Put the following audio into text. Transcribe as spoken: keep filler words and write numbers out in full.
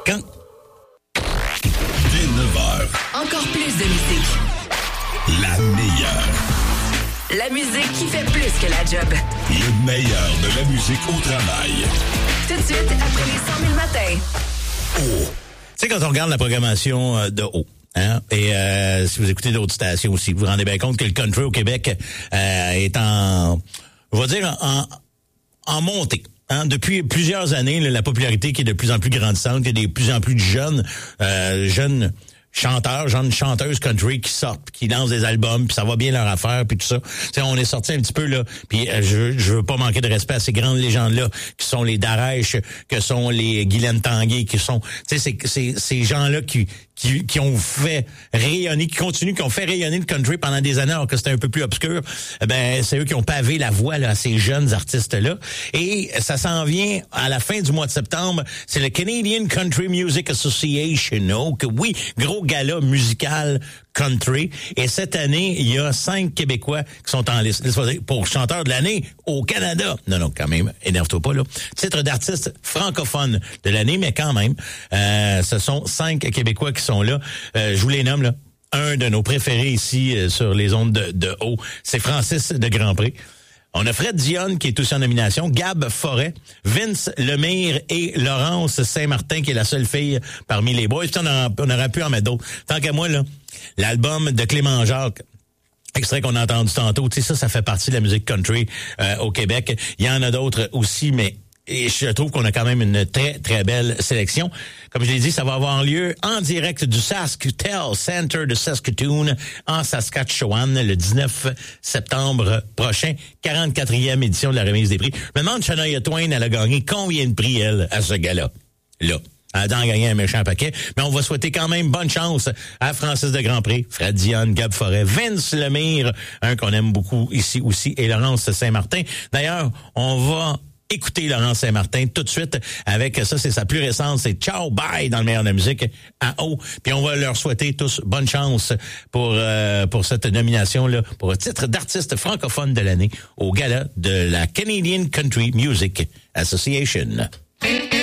Quand? Dès neuf heures. Encore plus de musique. La meilleure. La musique qui fait plus que la job. Le meilleur de la musique au travail. Tout de suite, après les cent mille matins. Oh. Tu sais, quand on regarde la programmation euh, de haut, hein, et euh, si vous écoutez d'autres stations aussi, vous vous rendez bien compte que le country au Québec euh, est en, on va dire, en, en montée. Hein, depuis plusieurs années, là, la popularité qui est de plus en plus grandissante, il y a de plus en plus de jeunes, euh, jeunes chanteurs, jeunes chanteuses country qui sortent, qui lancent des albums, puis ça va bien leur affaire, puis tout ça. T'sais, on est sorti un petit peu là, puis euh, je, je veux pas manquer de respect à ces grandes légendes-là, qui sont les Darèche, que sont les Guylaine Tanguay, qui sont, tu sais, c'est, c'est ces gens-là qui Qui, qui ont fait rayonner, qui continuent, qui ont fait rayonner le country pendant des années alors que c'était un peu plus obscur. Ben, c'est eux qui ont pavé la voie là, à ces jeunes artistes-là. Et ça s'en vient à la fin du mois de septembre. C'est le Canadian Country Music Association. Oh, que oui, gros gala musical country. Et cette année, il y a cinq Québécois qui sont en liste. Pour chanteur de l'année au Canada. Non, non, quand même, énerve-toi pas, là. Titre d'artiste francophone de l'année, mais quand même, euh, ce sont cinq Québécois qui sont là. Euh, je vous les nomme, là. Un de nos préférés ici euh, sur les ondes de, de haut, c'est Francis de Grandpré. On a Fred Dionne qui est aussi en nomination, Gab Forêt, Vince Lemire et Laurence Saint-Martin qui est la seule fille parmi les boys. Puis on, a, on aurait pu en mettre d'autres. Tant qu'à moi, là, l'album de Clément Jacques, extrait qu'on a entendu tantôt, tu sais, ça, ça fait partie de la musique country euh, au Québec. Il y en a d'autres aussi, mais et je trouve qu'on a quand même une très, très belle sélection. Comme je l'ai dit, ça va avoir lieu en direct du SaskTel Center de Saskatoon en Saskatchewan le dix-neuf septembre prochain. quarante-quatrième édition de la remise des prix. Je me demande, Shania Twain, elle a gagné combien de prix, elle, à ce gala? Là. Elle a gagné un méchant paquet. Mais on va souhaiter quand même bonne chance à Francis de Grandpré, Fred Dionne, Gab Forêt, Vince Lemire, un qu'on aime beaucoup ici aussi, et Laurence Saint-Martin. D'ailleurs, on va écoutez Laurence Saint-Martin tout de suite avec ça, c'est sa plus récente, c'est Ciao Bye dans le meilleur de la musique à haut. Puis on va leur souhaiter tous bonne chance pour euh, pour cette nomination là pour le titre d'artiste francophone de l'année au gala de la Canadian Country Music Association.